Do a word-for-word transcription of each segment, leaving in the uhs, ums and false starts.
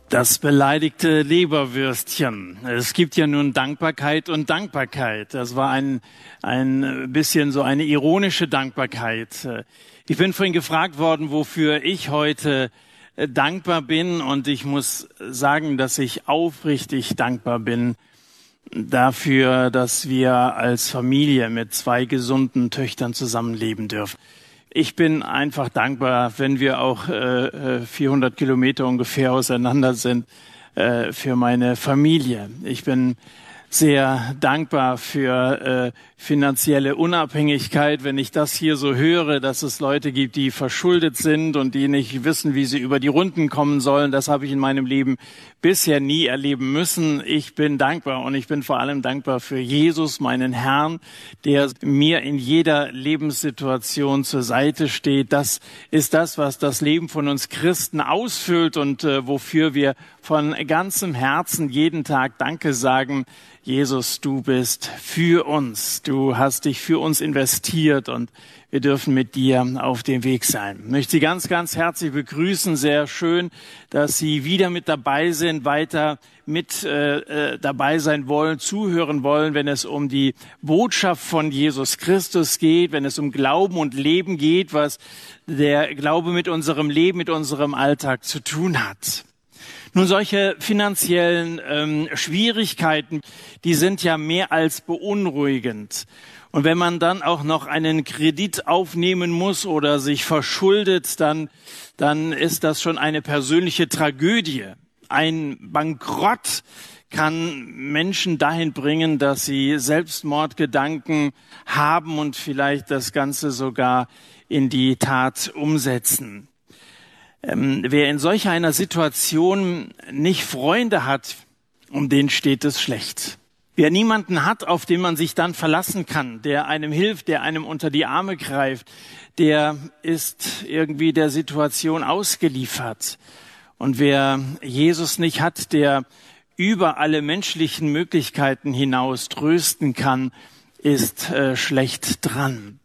Das beleidigte Leberwürstchen. Es gibt ja nun Dankbarkeit und Dankbarkeit. Das war ein, ein bisschen so eine ironische Dankbarkeit. Ich bin vorhin gefragt worden, wofür ich heute dankbar bin. Und ich muss sagen, dass ich aufrichtig dankbar bin dafür, dass wir als Familie mit zwei gesunden Töchtern zusammenleben dürfen. Ich bin einfach dankbar, wenn wir auch äh, vierhundert Kilometer ungefähr auseinander sind, äh, für meine Familie. Ich bin sehr dankbar für äh, finanzielle Unabhängigkeit, wenn ich das hier so höre, dass es Leute gibt, die verschuldet sind und die nicht wissen, wie sie über die Runden kommen sollen. Das habe ich in meinem Leben bisher nie erleben müssen. Ich bin dankbar und ich bin vor allem dankbar für Jesus, meinen Herrn, der mir in jeder Lebenssituation zur Seite steht. Das ist das, was das Leben von uns Christen ausfüllt und äh, wofür wir von ganzem Herzen jeden Tag Danke sagen. Jesus, du bist für uns. Du hast dich für uns investiert und wir dürfen mit dir auf dem Weg sein. Ich möchte Sie ganz, ganz herzlich begrüßen. Sehr schön, dass Sie wieder mit dabei sind, weiter mit äh, dabei sein wollen, zuhören wollen, wenn es um die Botschaft von Jesus Christus geht, wenn es um Glauben und Leben geht, was der Glaube mit unserem Leben, mit unserem Alltag zu tun hat. Nun, solche finanziellen ähm, Schwierigkeiten, die sind ja mehr als beunruhigend. Und wenn man dann auch noch einen Kredit aufnehmen muss oder sich verschuldet, dann, dann ist das schon eine persönliche Tragödie. Ein Bankrott kann Menschen dahin bringen, dass sie Selbstmordgedanken haben und vielleicht das Ganze sogar in die Tat umsetzen. Ähm, wer in solch einer Situation nicht Freunde hat, um den steht es schlecht. Wer niemanden hat, auf den man sich dann verlassen kann, der einem hilft, der einem unter die Arme greift, der ist irgendwie der Situation ausgeliefert. Und wer Jesus nicht hat, der über alle menschlichen Möglichkeiten hinaus trösten kann, ist äh, schlecht dran.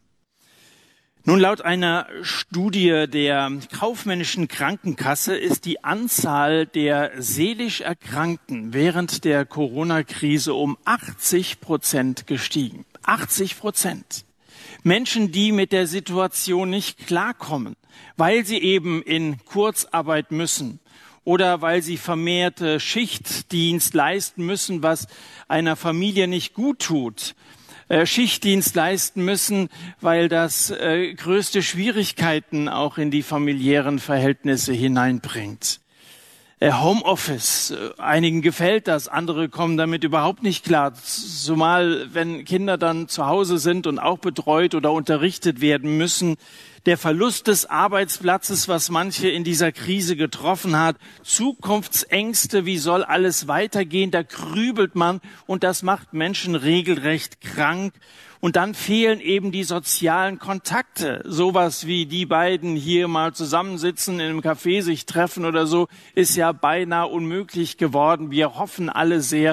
Nun, laut einer Studie der kaufmännischen Krankenkasse ist die Anzahl der seelisch Erkrankten während der Corona-Krise um achtzig Prozent gestiegen. achtzig Prozent. Menschen, die mit der Situation nicht klarkommen, weil sie eben in Kurzarbeit müssen oder weil sie vermehrte Schichtdienst leisten müssen, was einer Familie nicht gut tut. Schichtdienst leisten müssen, weil das äh, größte Schwierigkeiten auch in die familiären Verhältnisse hineinbringt. Äh, Homeoffice, äh, einigen gefällt das, andere kommen damit überhaupt nicht klar. Zumal wenn Kinder dann zu Hause sind und auch betreut oder unterrichtet werden müssen. Der Verlust des Arbeitsplatzes, was manche in dieser Krise getroffen hat, Zukunftsängste, wie soll alles weitergehen, da grübelt man und das macht Menschen regelrecht krank. Und dann fehlen eben die sozialen Kontakte. Sowas wie die beiden hier mal zusammensitzen, in einem Café sich treffen oder so, ist ja beinahe unmöglich geworden. Wir hoffen alle sehr,